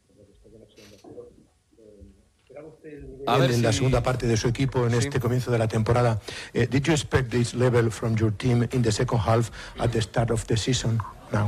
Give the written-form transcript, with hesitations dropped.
En la segunda parte de su equipo en este comienzo de la temporada. Did you expect this level from your team in the second half at the start of the season?